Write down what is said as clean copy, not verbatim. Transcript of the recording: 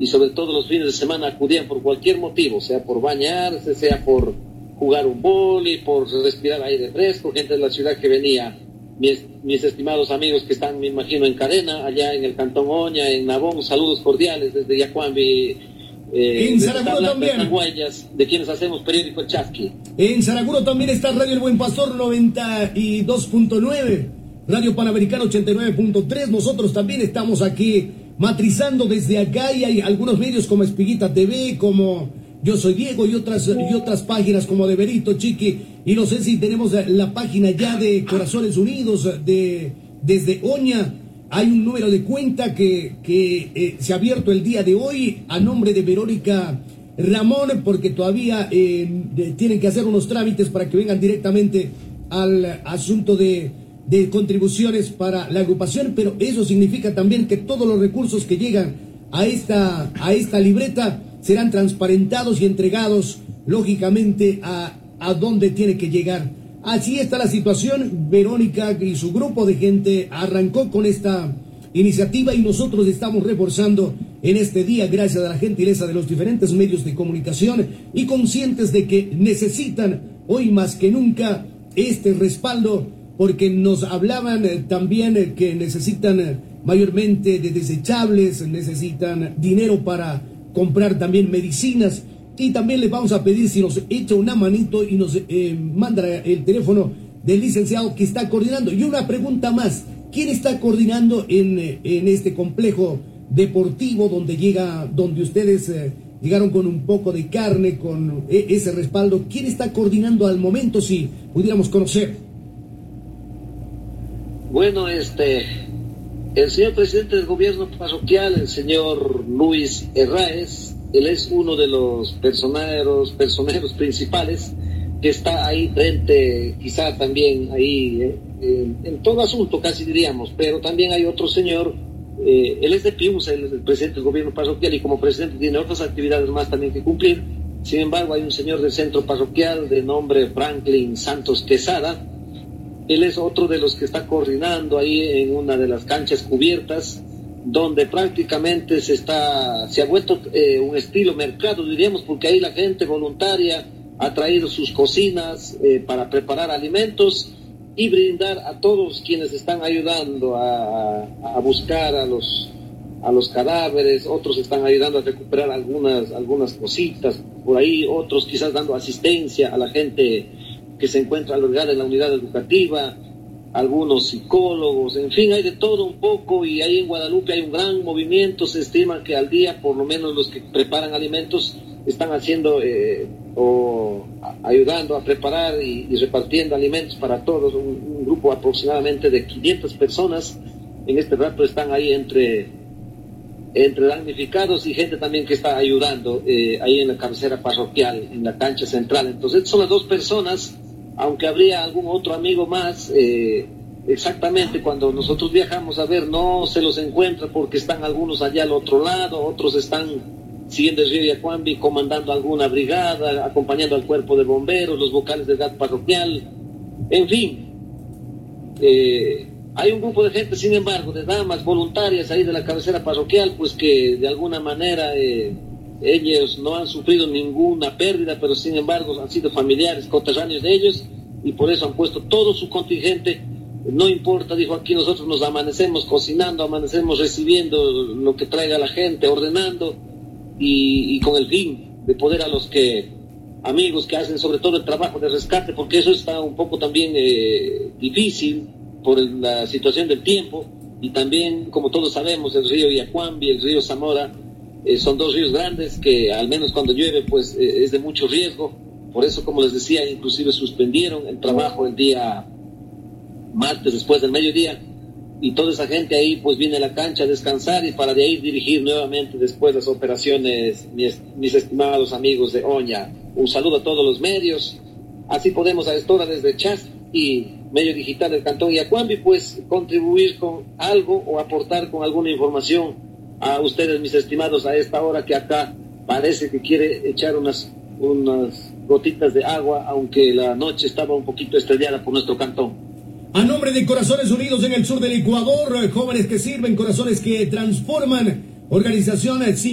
y sobre todo los fines de semana acudían por cualquier motivo, sea por bañarse, sea por jugar un vóley, por respirar aire fresco, gente de la ciudad que venía. Mis estimados amigos que están, me imagino, en cadena, allá en el Cantón Oña, en Nabón, saludos cordiales desde Yacuambi, en Saraguro también, Huellas, de quienes hacemos periódico El Chasqui. En Saraguro también está Radio El Buen Pastor 92.9, Radio Panamericana 89.3. Nosotros también estamos aquí matrizando desde acá, y hay algunos medios como Espiguita TV, como Yo Soy Diego, y otras páginas como de Berito, Chiqui, y no sé si tenemos la página ya de Corazones Unidos desde Oña. Hay un número de cuenta que se ha abierto el día de hoy a nombre de Verónica Ramón, porque todavía tienen que hacer unos trámites para que vengan directamente al asunto de contribuciones para la agrupación, pero eso significa también que todos los recursos que llegan a esta libreta serán transparentados y entregados, lógicamente, a donde tiene que llegar. Así está la situación. Verónica y su grupo de gente arrancó con esta iniciativa, y nosotros estamos reforzando en este día, gracias a la gentileza de los diferentes medios de comunicación, y conscientes de que necesitan hoy más que nunca este respaldo, porque nos hablaban también que necesitan mayormente de desechables, necesitan dinero para comprar también medicinas. Y también les vamos a pedir si nos echa una manito y nos manda el teléfono del licenciado que está coordinando. Y una pregunta más: ¿quién está coordinando en este complejo deportivo donde ustedes llegaron con un poco de carne, con ese respaldo? ¿Quién está coordinando al momento, si pudiéramos conocer? Bueno, el señor presidente del gobierno parroquial, el señor Luis Herráez, él es uno de los personeros principales que está ahí frente, quizá también ahí en todo asunto, casi diríamos, pero también hay otro señor, él es de Piunza, él es el presidente del gobierno parroquial, y como presidente tiene otras actividades más también que cumplir. Sin embargo, hay un señor del centro parroquial de nombre Franklin Santos Quesada. Él es otro de los que está coordinando ahí en una de las canchas cubiertas, donde prácticamente se ha vuelto un estilo mercado, diríamos, porque ahí la gente voluntaria ha traído sus cocinas para preparar alimentos y brindar a todos quienes están ayudando a buscar a los cadáveres. Otros están ayudando a recuperar algunas cositas por ahí, otros quizás dando asistencia a la gente que se encuentra albergada en la unidad educativa, algunos psicólogos, en fin, hay de todo un poco. Y ahí en Guadalupe hay un gran movimiento. Se estima que al día, por lo menos los que preparan alimentos, están haciendo o ayudando a preparar y repartiendo alimentos para todos. Un grupo aproximadamente de 500 personas en este rato están ahí entre damnificados y gente también que está ayudando ahí en la cabecera parroquial, en la cancha central. Entonces son las dos personas, aunque habría algún otro amigo más. Exactamente, cuando nosotros viajamos a ver, no se los encuentra porque están algunos allá al otro lado, otros están siguiendo el río Yacuambi, comandando alguna brigada, acompañando al cuerpo de bomberos, los vocales del GAT parroquial, en fin. Hay un grupo de gente, sin embargo, de damas voluntarias ahí de la cabecera parroquial, pues que de alguna manera ellos no han sufrido ninguna pérdida, pero sin embargo han sido familiares, coterráneos de ellos, y por eso han puesto todo su contingente. No importa, dijo, aquí nosotros nos amanecemos cocinando, amanecemos recibiendo lo que traiga la gente, ordenando, y con el fin de poder a los amigos que hacen sobre todo el trabajo de rescate, porque eso está un poco también difícil por la situación del tiempo, y también, como todos sabemos, el río Yacuambi, el río Zamora, son dos ríos grandes que al menos cuando llueve pues es de mucho riesgo. Por eso, como les decía, inclusive suspendieron el trabajo el día martes después del mediodía, y toda esa gente ahí pues viene a la cancha a descansar, y para de ahí dirigir nuevamente después las operaciones. Mis estimados amigos de Oña, un saludo a todos los medios. Así podemos a esta hora desde Chas y medio digital del Cantón Yacuambi pues contribuir con algo o aportar con alguna información a ustedes, mis estimados, a esta hora que acá parece que quiere echar unas gotitas de agua, aunque la noche estaba un poquito estrellada por nuestro cantón. A nombre de Corazones Unidos en el sur del Ecuador, jóvenes que sirven, corazones que transforman, organizaciones